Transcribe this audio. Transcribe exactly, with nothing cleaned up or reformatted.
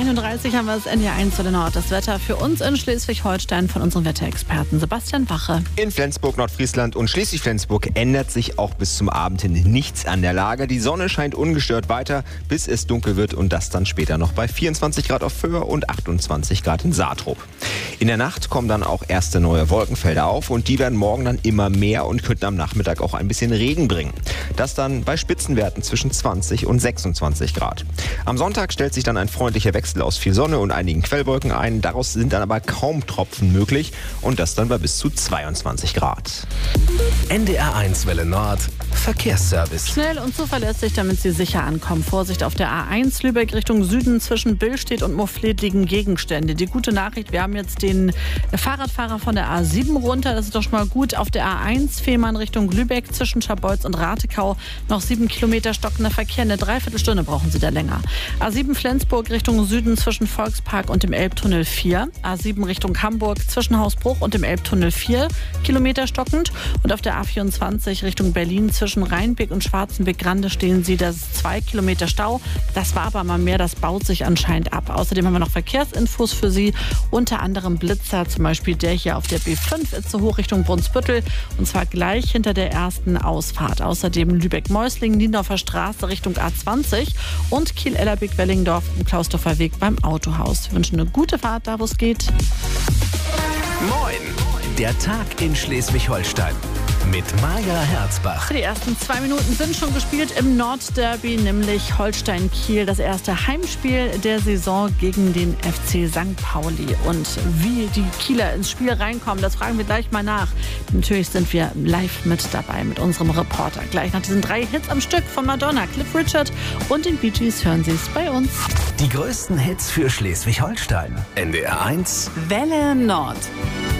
einunddreißig haben wir das N D R eins zu der Nord. Das Wetter für uns in Schleswig-Holstein von unserem Wetterexperten Sebastian Wache. In Flensburg, Nordfriesland und Schleswig-Flensburg ändert sich auch bis zum Abend hin nichts an der Lage. Die Sonne scheint ungestört weiter, bis es dunkel wird und das dann später noch bei vierundzwanzig Grad auf Föhr und achtundzwanzig Grad in Saatrup. In der Nacht kommen dann auch erste neue Wolkenfelder auf und die werden morgen dann immer mehr und könnten am Nachmittag auch ein bisschen Regen bringen. Das dann bei Spitzenwerten zwischen zwanzig und sechsundzwanzig Grad. Am Sonntag stellt sich dann ein freundlicher Wechsel aus viel Sonne und einigen Quellwolken ein. Daraus sind dann aber kaum Tropfen möglich und das dann bei bis zu zweiundzwanzig Grad. N D R eins Welle Nord Verkehrsservice. Schnell und zuverlässig, damit Sie sicher ankommen. Vorsicht auf der A eins Lübeck Richtung Süden. Zwischen Billstedt und Mofflet liegen Gegenstände. Die gute Nachricht, wir haben jetzt den Fahrradfahrer von der A sieben runter. Das ist doch schon mal gut. Auf der A eins Fehmarn Richtung Lübeck zwischen Scharbeutz und Ratekau noch sieben Kilometer stockender Verkehr. Eine Dreiviertelstunde brauchen Sie da länger. A sieben Flensburg Richtung Süden zwischen Volkspark und dem Elbtunnel vier. A sieben Richtung Hamburg zwischen Hausbruch und dem Elbtunnel vier Kilometer stockend. Und auf der A vierundzwanzig Richtung Berlin zwischen Rheinbeck und Schwarzenbeck-Grande stehen Sie, das ist zwei Kilometer Stau. Das war aber mal mehr, das baut sich anscheinend ab. Außerdem haben wir noch Verkehrsinfos für Sie, unter anderem Blitzer, zum Beispiel der hier auf der B fünf Itze hoch Richtung Brunsbüttel und zwar gleich hinter der ersten Ausfahrt. Außerdem Lübeck-Meusling, Niendorfer Straße Richtung A zwanzig und Kiel-Ellerbeck-Wellingdorf im Klausdorfer Weg beim Autohaus. Wir wünschen eine gute Fahrt da, wo es geht. Moin, der Tag in Schleswig-Holstein mit Maja Herzbach. Die ersten zwei Minuten sind schon gespielt im Nordderby, nämlich Holstein-Kiel, das erste Heimspiel der Saison gegen den F C Sankt Pauli. Und wie die Kieler ins Spiel reinkommen, das fragen wir gleich mal nach. Natürlich sind wir live mit dabei mit unserem Reporter. Gleich nach diesen drei Hits am Stück von Madonna, Cliff Richard und den Bee Gees hören Sie es bei uns. Die größten Hits für Schleswig-Holstein. N D R eins Welle Nord.